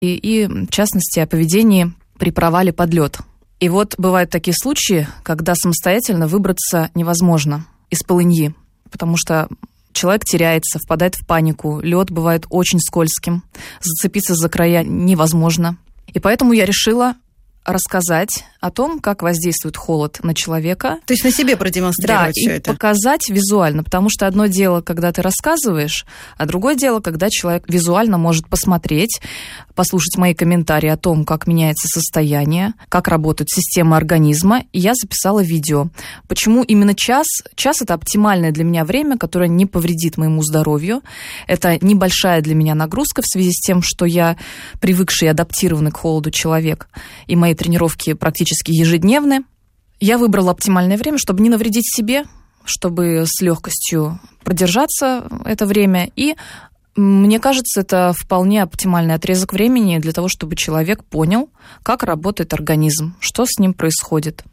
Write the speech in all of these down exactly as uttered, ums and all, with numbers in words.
и, и в частности, о поведении при провале под лед. И вот бывают такие случаи, когда самостоятельно выбраться невозможно из полыньи, потому что человек теряется, впадает в панику, лед бывает очень скользким, зацепиться за края невозможно. И поэтому я решила рассказать о том, как воздействует холод на человека. То есть на себе продемонстрировать да, все и это. Показать визуально, потому что одно дело, когда ты рассказываешь, а другое дело, когда человек визуально может посмотреть, послушать мои комментарии о том, как меняется состояние, как работает система организма, и я записала видео. Почему именно час? Час – это оптимальное для меня время, которое не повредит моему здоровью. Это небольшая для меня нагрузка в связи с тем, что я привыкший и адаптированный к холоду человек, и мои тренировки практически ежедневны. Я выбрала оптимальное время, чтобы не навредить себе, чтобы с легкостью продержаться это время. И мне кажется, это вполне оптимальный отрезок времени для того, чтобы человек понял, как работает организм, что с ним происходит.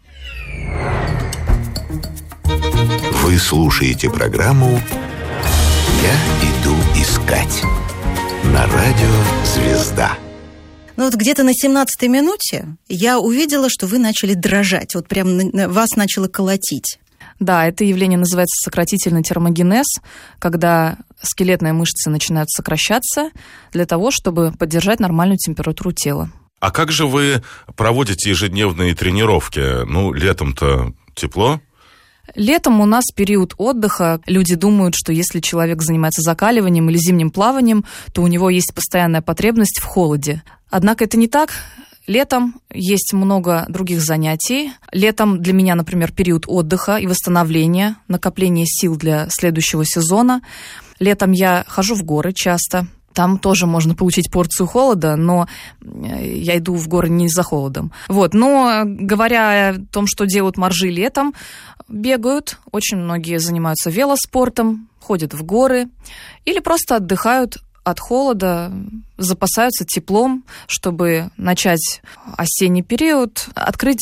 Вы слушаете программу «Я иду искать» на радио «Звезда». Ну вот где-то на семнадцатой минуте я увидела, что вы начали дрожать. Вот прям вас начало колотить. Да, это явление называется сократительный термогенез, когда скелетные мышцы начинают сокращаться для того, чтобы поддержать нормальную температуру тела. А как же вы проводите ежедневные тренировки? Ну, летом-то тепло? Летом у нас период отдыха. Люди думают, что если человек занимается закаливанием или зимним плаванием, то у него есть постоянная потребность в холоде. Однако это не так. Летом есть много других занятий. Летом для меня, например, период отдыха и восстановления, накопления сил для следующего сезона. Летом я хожу в горы часто. Там тоже можно получить порцию холода, но я иду в горы не за холодом. Вот. Но говоря о том, что делают моржи летом, бегают. Очень многие занимаются велоспортом, ходят в горы или просто отдыхают от холода, запасаются теплом, чтобы начать осенний период, открыть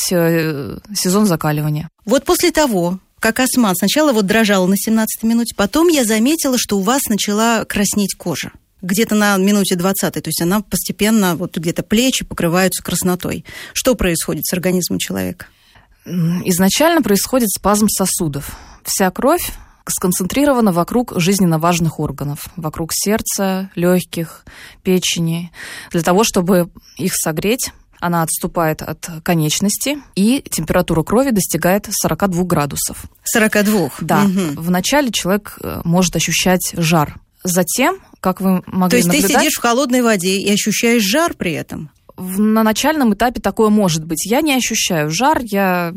сезон закаливания. Вот после того, как Осман сначала вот дрожала на семнадцатой минуте, потом я заметила, что у вас начала краснеть кожа. Где-то на минуте двадцатой, то есть она постепенно, вот где-то плечи покрываются краснотой. Что происходит с организмом человека? Изначально происходит спазм сосудов. Вся кровь сконцентрирована вокруг жизненно важных органов, вокруг сердца, легких, печени. Для того, чтобы их согреть, она отступает от конечности, и температура крови достигает сорок два градусов. сорок два? Да. Угу. Вначале человек может ощущать жар. Затем, как вы могли То есть наблюдать... ты сидишь в холодной воде и ощущаешь жар при этом? На начальном этапе такое может быть. Я не ощущаю жар, я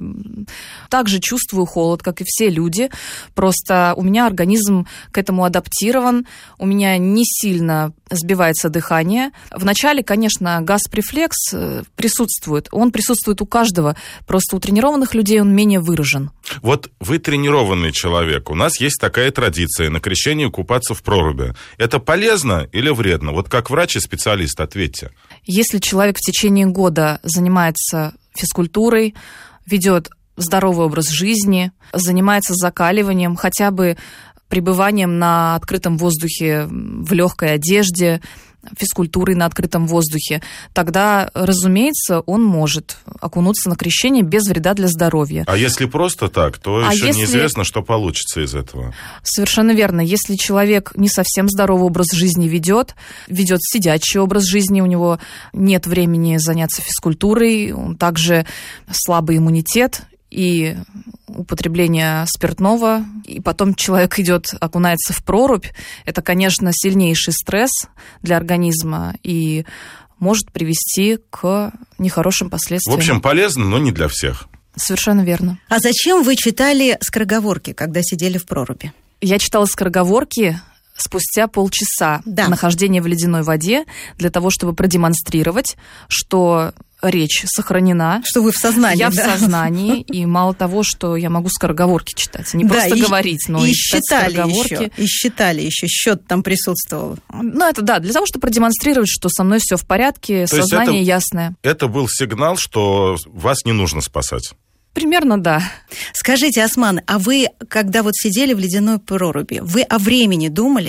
также чувствую холод, как и все люди. Просто у меня организм к этому адаптирован, у меня не сильно сбивается дыхание. Вначале, конечно, газ-рефлекс присутствует. Он присутствует у каждого, просто у тренированных людей он менее выражен. Вот вы тренированный человек. У нас есть такая традиция на крещении купаться в проруби. Это полезно или вредно? Вот как врач и специалист, ответьте. Если человек в течение года занимается физкультурой, ведет здоровый образ жизни, занимается закаливанием, хотя бы пребыванием на открытом воздухе в легкой одежде, физкультурой на открытом воздухе, тогда, разумеется, он может окунуться на крещение без вреда для здоровья. А если просто так, то а еще если... неизвестно, что получится из этого. Совершенно верно. Если человек не совсем здоровый образ жизни ведет, ведет сидячий образ жизни, у него нет времени заняться физкультурой, он также слабый иммунитет, и употребление спиртного, и потом человек идет, окунается в прорубь, это, конечно, сильнейший стресс для организма и может привести к нехорошим последствиям. В общем, полезно, но не для всех. Совершенно верно. А зачем вы читали скороговорки, когда сидели в проруби? Я читала скороговорки спустя полчаса да. нахождения в ледяной воде для того, чтобы продемонстрировать, что речь сохранена. Что вы в сознании. Я да? в сознании, и мало того, что я могу скороговорки читать. Не да, просто и, говорить, но и, и читать скороговорки. Еще, и считали еще, счет там присутствовал. Ну, это да, для того, чтобы продемонстрировать, что со мной все в порядке, То сознание это, ясное. Это был сигнал, что вас не нужно спасать. Примерно, да. Скажите, Осман, а вы, когда вот сидели в ледяной проруби, вы о времени думали?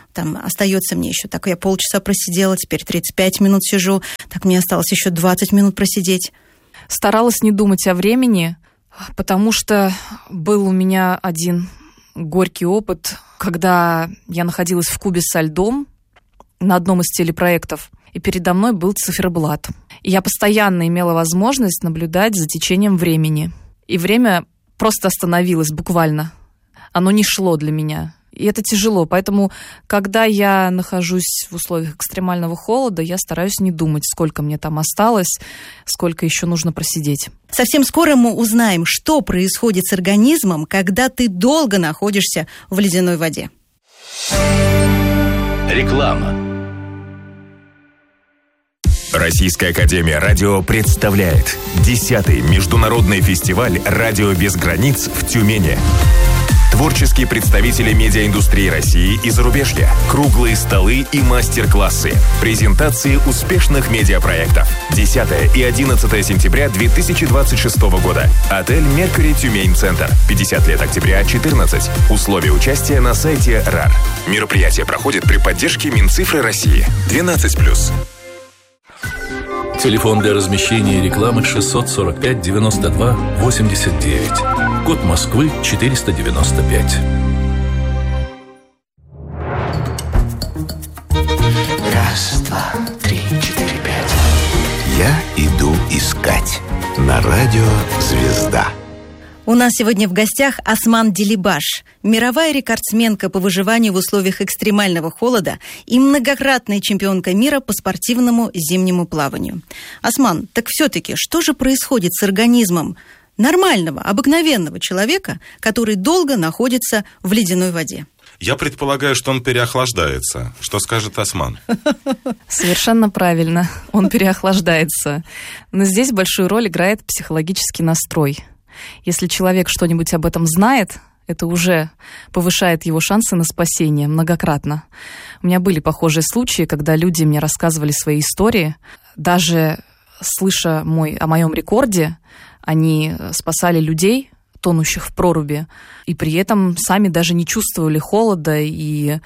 там остается мне еще, так я полчаса просидела, теперь тридцать пять минут сижу, так мне осталось еще двадцать минут просидеть. Старалась не думать о времени, потому что был у меня один горький опыт, когда я находилась в кубе со льдом на одном из телепроектов, и передо мной был циферблат. И я постоянно имела возможность наблюдать за течением времени. И время просто остановилось буквально. Оно не шло для меня. И это тяжело. Поэтому, когда я нахожусь в условиях экстремального холода, я стараюсь не думать, сколько мне там осталось, сколько еще нужно просидеть. Совсем скоро мы узнаем, что происходит с организмом, когда ты долго находишься в ледяной воде. Реклама. Российская академия радио представляет десятый международный фестиваль «Радио без границ» в Тюмени. Творческие представители медиаиндустрии России и зарубежья, круглые столы и мастер-классы, презентации успешных медиапроектов. десятое и одиннадцатое сентября две тысячи двадцать шестого года. Отель «Меркьюри Тюмень Центр». пятьдесят лет октября четырнадцать. Условия участия на сайте РАР. Мероприятие проходит при поддержке Минцифры России. двенадцать плюс. Телефон для размещения рекламы шестьсот сорок пять девяносто два восемьдесят девять. Код Москвы четыреста девяносто пять. Раз, два, три, четыре, пять. Я иду искать. На радио «Звезда». У нас сегодня в гостях Осман Делибаш, мировая рекордсменка по выживанию в условиях экстремального холода и многократная чемпионка мира по спортивному зимнему плаванию. Осман, так все-таки, что же происходит с организмом нормального, обыкновенного человека, который долго находится в ледяной воде? Я предполагаю, что он переохлаждается. Что скажет Осман? Совершенно правильно. Он переохлаждается. Но здесь большую роль играет психологический настрой. Если человек что-нибудь об этом знает, это уже повышает его шансы на спасение многократно. У меня были похожие случаи, когда люди мне рассказывали свои истории. Даже слыша мой, о моем рекорде, они спасали людей, тонущих в проруби, и при этом сами даже не чувствовали холода, и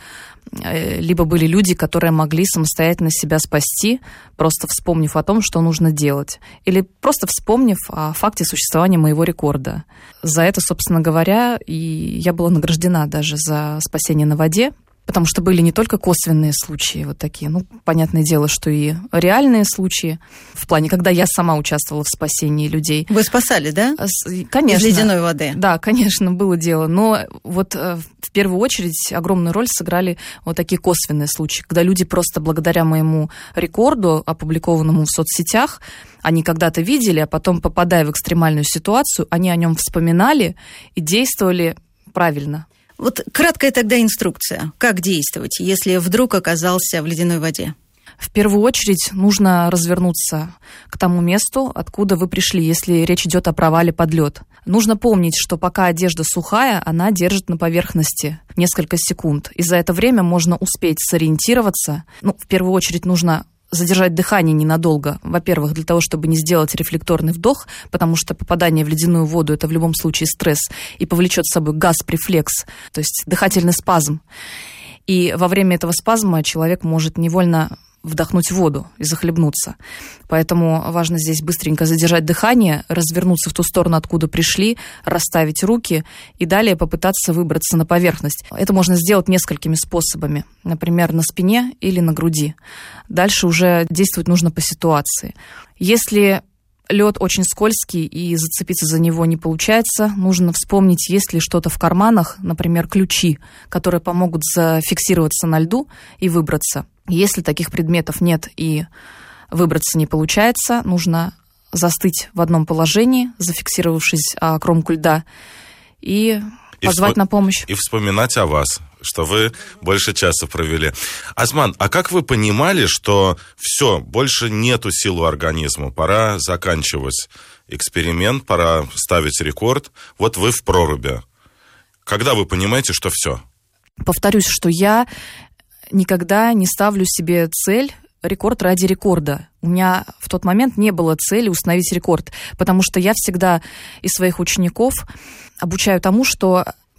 либо были люди, которые могли самостоятельно себя спасти, просто вспомнив о том, что нужно делать, или просто вспомнив о факте существования моего рекорда. За это, собственно говоря, и я была награждена даже за спасение на воде, потому что были не только косвенные случаи вот такие, ну, понятное дело, что и реальные случаи, в плане, когда я сама участвовала в спасении людей. Вы спасали, да? Конечно. Из ледяной воды? Да, конечно, было дело. Но вот в первую очередь огромную роль сыграли вот такие косвенные случаи, когда люди просто благодаря моему рекорду, опубликованному в соцсетях, они когда-то видели, а потом, попадая в экстремальную ситуацию, они о нем вспоминали и действовали правильно. Вот краткая тогда инструкция. Как действовать, если вдруг оказался в ледяной воде? В первую очередь нужно развернуться к тому месту, откуда вы пришли, если речь идет о провале под лед. Нужно помнить, что пока одежда сухая, она держит на поверхности несколько секунд. И за это время можно успеть сориентироваться. Ну, в первую очередь нужно задержать дыхание ненадолго. Во-первых, для того, чтобы не сделать рефлекторный вдох, потому что попадание в ледяную воду – это в любом случае стресс и повлечет с собой газ-префлекс, то есть дыхательный спазм. И во время этого спазма человек может невольно вдохнуть воду и захлебнуться. Поэтому важно здесь быстренько задержать дыхание, развернуться в ту сторону, откуда пришли, расставить руки и далее попытаться выбраться на поверхность. Это можно сделать несколькими способами. Например, на спине или на груди. Дальше уже действовать нужно по ситуации. Если лед очень скользкий и зацепиться за него не получается, нужно вспомнить, есть ли что-то в карманах, например, ключи, которые помогут зафиксироваться на льду и выбраться. Если таких предметов нет и выбраться не получается, нужно застыть в одном положении, зафиксировавшись о кромку льда, и, и позвать вспом... на помощь. И вспоминать о вас, что вы больше часа провели. Осман, а как вы понимали, что все, больше нету сил у организма, пора заканчивать эксперимент, пора ставить рекорд, вот вы в проруби. Когда вы понимаете, что все? Повторюсь, что я никогда не ставлю себе цель рекорд ради рекорда. У меня в тот момент не было цели установить рекорд, потому что я всегда из своих учеников обучаю тому, что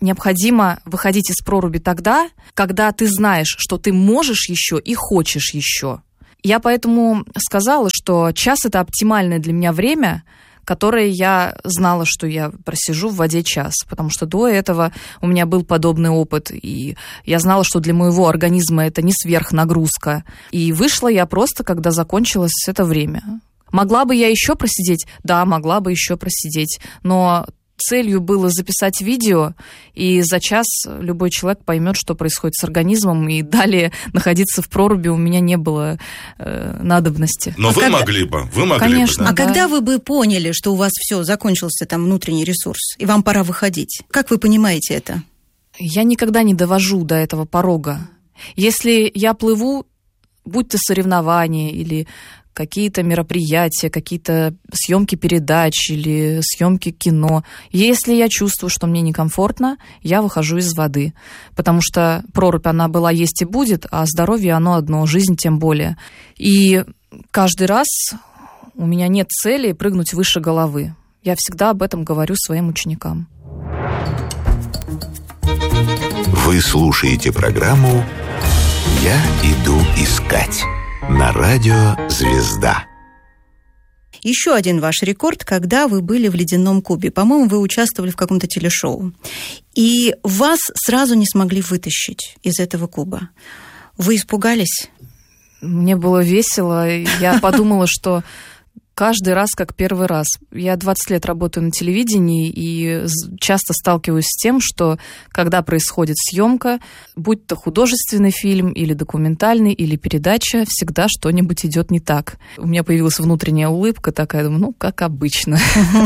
необходимо выходить из проруби тогда, когда ты знаешь, что ты можешь еще и хочешь еще. Я поэтому сказала, что час – это оптимальное для меня время, которое я знала, что я просижу в воде час, потому что до этого у меня был подобный опыт, и я знала, что для моего организма это не сверхнагрузка. И вышла я просто, когда закончилось это время. Могла бы я еще просидеть? Да, могла бы еще просидеть, но целью было записать видео, и за час любой человек поймет, что происходит с организмом, и далее находиться в проруби у меня не было э, надобности. Но а вы когда... могли бы, вы могли Конечно, бы. Да? А да. Когда вы бы поняли, что у вас все, закончился там внутренний ресурс, и вам пора выходить? Как вы понимаете это? Я никогда не довожу до этого порога. Если я плыву, будь то соревнования или какие-то мероприятия, какие-то съемки передач или съемки кино. Если я чувствую, что мне некомфортно, я выхожу из воды. Потому что прорубь, она была, есть и будет, а здоровье, оно одно, жизнь тем более. И каждый раз у меня нет цели прыгнуть выше головы. Я всегда об этом говорю своим ученикам. Вы слушаете программу «Я иду искать» на радио «Звезда». Еще один ваш рекорд, когда вы были в ледяном кубе. По-моему, вы участвовали в каком-то телешоу. И вас сразу не смогли вытащить из этого куба. Вы испугались? Мне было весело. Я подумала, что каждый раз как первый раз. Я двадцать лет работаю на телевидении и часто сталкиваюсь с тем, что когда происходит съемка, будь то художественный фильм или документальный, или передача, всегда что-нибудь идет не так. У меня появилась внутренняя улыбка такая, думаю, ну, как обычно.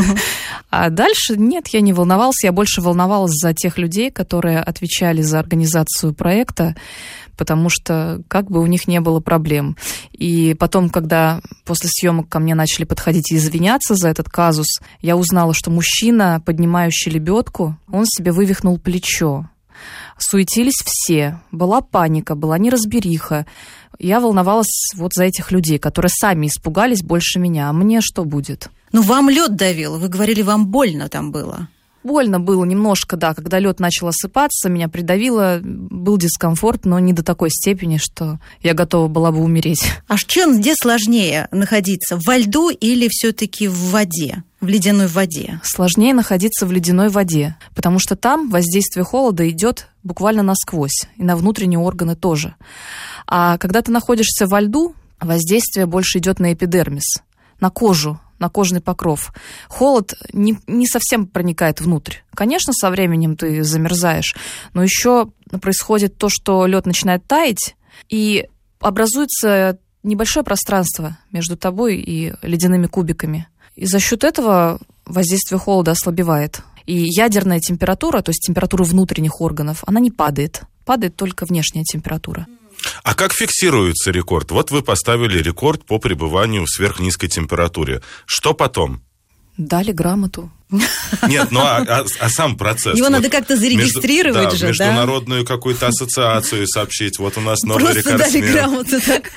А дальше нет, я не волновалась. Я больше волновалась за тех людей, которые отвечали за организацию проекта, потому что как бы у них не было проблем. И потом, когда после съемок ко мне начали подходить и извиняться за этот казус, я узнала, что мужчина, поднимающий лебедку, он себе вывихнул плечо. Суетились все, была паника, была неразбериха. Я волновалась вот за этих людей, которые сами испугались больше меня. А мне что будет? Ну, вам лед давил, вы говорили, вам больно там было. Больно было немножко, да, когда лед начал осыпаться, меня придавило, был дискомфорт, но не до такой степени, что я готова была бы умереть. А в чем, где сложнее находиться, во льду или все-таки в воде, в ледяной воде? Сложнее находиться в ледяной воде, потому что там воздействие холода идет буквально насквозь, и на внутренние органы тоже. А когда ты находишься во льду, воздействие больше идет на эпидермис, на кожу, на кожный покров. Холод не, не совсем проникает внутрь. Конечно, со временем ты замерзаешь, но еще происходит то, что лед начинает таять, и образуется небольшое пространство между тобой и ледяными кубиками. И за счет этого воздействие холода ослабевает. И ядерная температура, то есть температура внутренних органов, она не падает. Падает только внешняя температура. А как фиксируется рекорд? Вот вы поставили рекорд по пребыванию в сверхнизкой температуре. Что потом? Дали грамоту. Нет, ну а, а, а сам процесс? Его вот надо как-то зарегистрировать между, же, да? Международную да? какую-то ассоциацию сообщить. Вот у нас новый рекордсмен. Просто дали грамоту, так?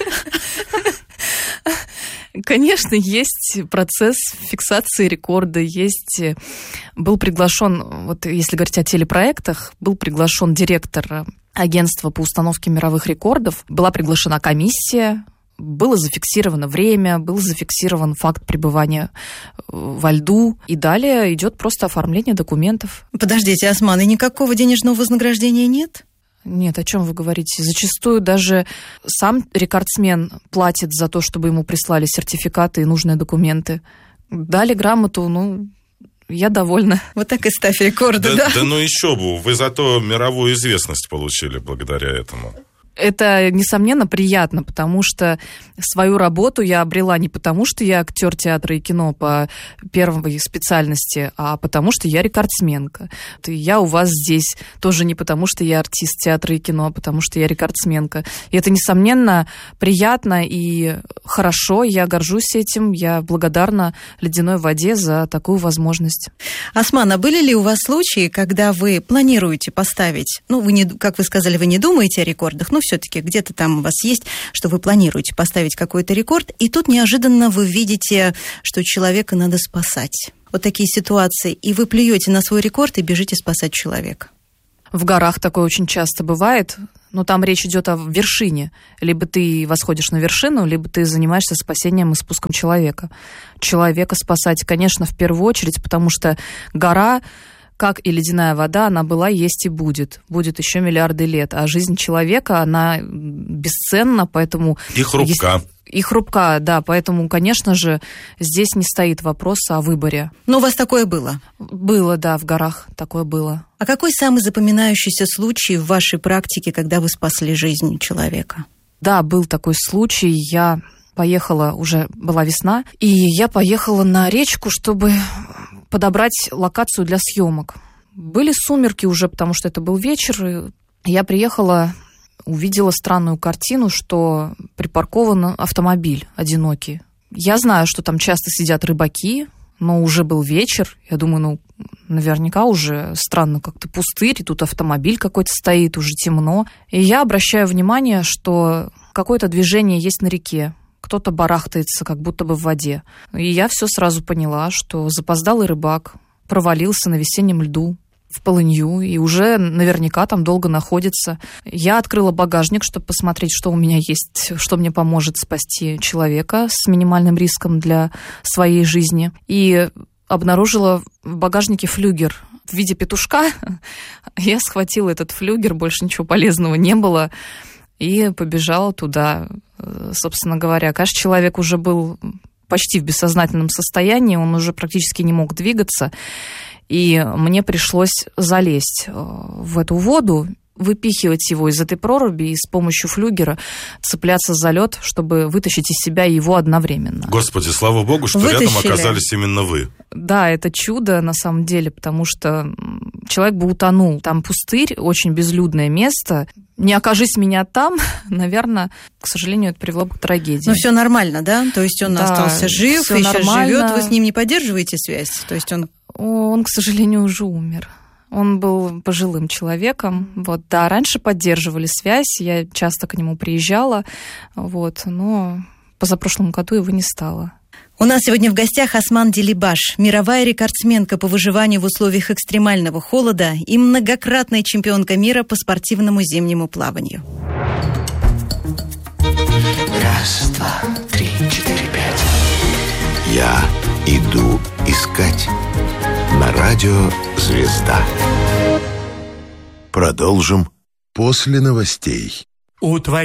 Конечно, есть процесс фиксации рекорда, есть... Был приглашен, вот если говорить о телепроектах, был приглашен директор агентства по установке мировых рекордов, была приглашена комиссия, было зафиксировано время, был зафиксирован факт пребывания во льду, и далее идет просто оформление документов. Подождите, Осман, и никакого денежного вознаграждения нет? Нет, о чем вы говорите? Зачастую даже сам рекордсмен платит за то, чтобы ему прислали сертификаты и нужные документы. Дали грамоту, ну, я довольна. Вот так и ставь рекорды, да? Да, да ну еще бы, вы зато мировую известность получили благодаря этому. Это, несомненно, приятно, потому что свою работу я обрела не потому, что я актер театра и кино по первой специальности, а потому что я рекордсменка. И я у вас здесь тоже не потому, что я артист театра и кино, а потому что я рекордсменка. И это, несомненно, приятно и хорошо. Я горжусь этим. Я благодарна ледяной воде за такую возможность. Осман, а были ли у вас случаи, когда вы планируете поставить, ну, вы не, как вы сказали, вы не думаете о рекордах, но все-таки где-то там у вас есть, что вы планируете поставить какой-то рекорд, и тут неожиданно вы видите, что человека надо спасать. Вот такие ситуации, и вы плюете на свой рекорд и бежите спасать человека. В горах такое очень часто бывает, но там речь идет о вершине. Либо ты восходишь на вершину, либо ты занимаешься спасением и спуском человека. Человека спасать, конечно, в первую очередь, потому что гора, как и ледяная вода, она была, есть и будет. Будет еще миллиарды лет. А жизнь человека, она бесценна, поэтому... И хрупка. Есть... И хрупка, да, поэтому, конечно же, здесь не стоит вопрос о выборе. Но у вас такое было? Было, да, в горах такое было. А какой самый запоминающийся случай в вашей практике, когда вы спасли жизнь человека? Да, был такой случай. Я поехала, уже была весна, и я поехала на речку, чтобы подобрать локацию для съемок. Были сумерки уже, потому что это был вечер, и я приехала... увидела странную картину, что припаркован автомобиль одинокий. Я знаю, что там часто сидят рыбаки, но уже был вечер. Я думаю, ну, наверняка уже странно как-то пустырь, и тут автомобиль какой-то стоит, уже темно. И я обращаю внимание, что какое-то движение есть на реке. Кто-то барахтается, как будто бы в воде. И я все сразу поняла, что запоздалый рыбак провалился на весеннем льду в полынью, и уже наверняка там долго находится. Я открыла багажник, чтобы посмотреть, что у меня есть, что мне поможет спасти человека с минимальным риском для своей жизни. И обнаружила в багажнике флюгер в виде петушка. Я схватила этот флюгер, больше ничего полезного не было, и побежала туда. Собственно говоря, конечно, человек уже был почти в бессознательном состоянии, он уже практически не мог двигаться. И мне пришлось залезть в эту воду, выпихивать его из этой проруби и с помощью флюгера цепляться за лед, чтобы вытащить из себя его одновременно. Господи, слава богу, что Вытащили. Рядом оказались именно вы. Да, это чудо на самом деле, потому что человек бы утонул. Там пустырь, очень безлюдное место. Не окажись меня там, наверное, к сожалению, это привело бы к трагедии. Но все нормально, да? То есть он да, остался жив и сейчас нормально. живет. Вы с ним не поддерживаете связь? То есть он... Он, к сожалению, уже умер. Он был пожилым человеком. Вот, да, раньше поддерживали связь, я часто к нему приезжала, вот, но позапрошлом году его не стало. У нас сегодня в гостях Осман Делибаш, мировая рекордсменка по выживанию в условиях экстремального холода и многократная чемпионка мира по спортивному зимнему плаванию. Раз, два, три, четыре, пять. Я иду искать. На радио «Звезда». Продолжим после новостей. У твоей